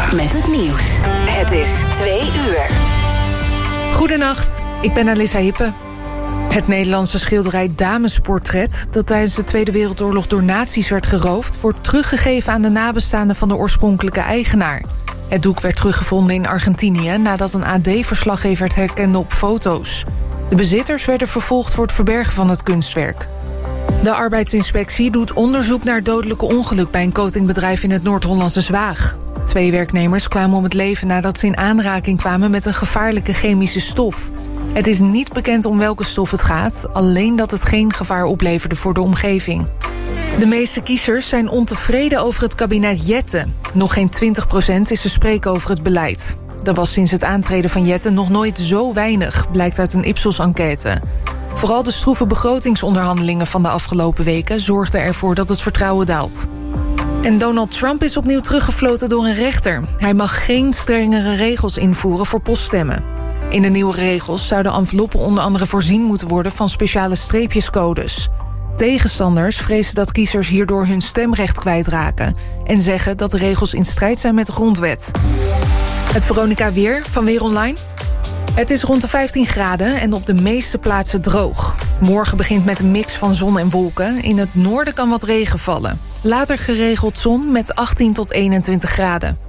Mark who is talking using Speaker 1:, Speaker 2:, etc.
Speaker 1: met het nieuws. Het is 2 uur.
Speaker 2: Goedenacht, ik ben Alissa Hippe. Het Nederlandse schilderij Damesportret, dat tijdens de Tweede Wereldoorlog door nazi's werd geroofd, wordt teruggegeven aan de nabestaanden van de oorspronkelijke eigenaar. Het doek werd teruggevonden in Argentinië nadat een AD-verslaggever het herkende op foto's. De bezitters werden vervolgd voor het verbergen van het kunstwerk. De arbeidsinspectie doet onderzoek naar het dodelijke ongeluk bij een coatingbedrijf in het Noord-Hollandse Zwaag. 2 werknemers kwamen om het leven nadat ze in aanraking kwamen met een gevaarlijke chemische stof. Het is niet bekend om welke stof het gaat, alleen dat het geen gevaar opleverde voor de omgeving. De meeste kiezers zijn ontevreden over het kabinet Jette. Nog geen 20% is te spreken over het beleid. Dat was sinds het aantreden van Jette nog nooit zo weinig, blijkt uit een Ipsos-enquête. Vooral de stroeve begrotingsonderhandelingen van de afgelopen weken zorgden ervoor dat het vertrouwen daalt. En Donald Trump is opnieuw teruggefloten door een rechter. Hij mag geen strengere regels invoeren voor poststemmen. In de nieuwe regels zouden enveloppen onder andere voorzien moeten worden van speciale streepjescodes. Tegenstanders vrezen dat kiezers hierdoor hun stemrecht kwijtraken en zeggen dat de regels in strijd zijn met de grondwet. Het Veronica weer van Weer Online. Het is rond de 15 graden en op de meeste plaatsen droog. Morgen begint met een mix van zon en wolken. In het noorden kan wat regen vallen. Later geregeld zon met 18 tot 21 graden.